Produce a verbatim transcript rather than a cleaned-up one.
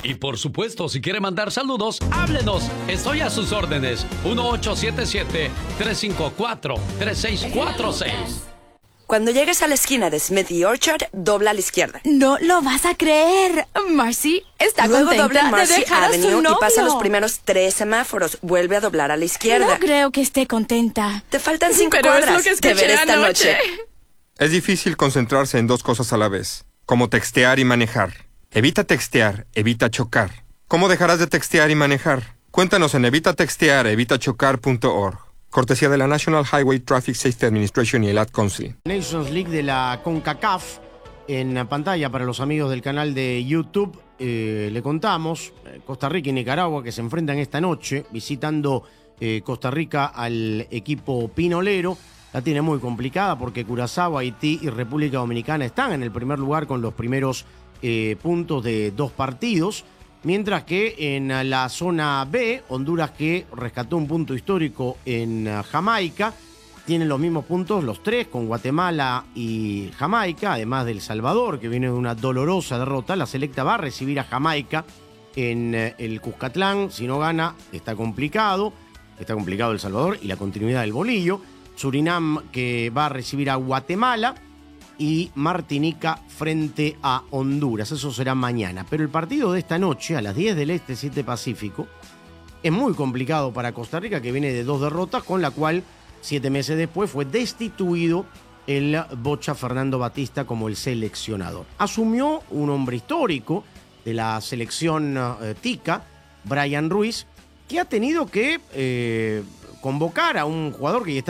Y por supuesto, si quiere mandar saludos, háblenos. Estoy a sus órdenes. uno ocho siete siete, tres cinco cuatro, tres seis cuatro seis. Cuando llegues a la esquina de Smith y Orchard, dobla a la izquierda. No lo vas a creer. Marcy está Luego dobla contenta en Marcy de dejar a su Avenue novio. y pasa los primeros tres semáforos. Vuelve a doblar a la izquierda. No creo que esté contenta. Te faltan cinco Pero cuadras. es lo que Te escuché veré esta anoche. noche. Es difícil concentrarse en dos cosas a la vez, como textear y manejar. Evita textear, evita chocar. ¿Cómo dejarás de textear y manejar? Cuéntanos en evita textear, evita chocar punto org. Cortesía de la National Highway Traffic Safety Administration y el Ad Council. Nations League de la CONCACAF en pantalla para los amigos del canal de YouTube. Eh, le contamos, eh, Costa Rica y Nicaragua que se enfrentan esta noche visitando eh, Costa Rica al equipo pinolero. La tiene muy complicada porque Curazao, Haití y República Dominicana están en el primer lugar con los primeros eh, puntos de dos partidos. Mientras que en la zona B, Honduras, que rescató un punto histórico en Jamaica, tienen los mismos puntos los tres con Guatemala y Jamaica, además de El Salvador, que viene de una dolorosa derrota. La selecta va a recibir a Jamaica en el Cuscatlán. Si no gana, está complicado. Está complicado El Salvador y la continuidad del bolillo. Surinam, que va a recibir a Guatemala. Y Martinica frente a Honduras. Eso será mañana. Pero el partido de esta noche, a las diez del Este, siete Pacífico, es muy complicado para Costa Rica, que viene de dos derrotas, con la cual, siete meses después, fue destituido el Bocha Fernando Batista como el seleccionador. Asumió un hombre histórico de la selección eh, tica, Brian Ruiz, que ha tenido que eh, convocar a un jugador que ya está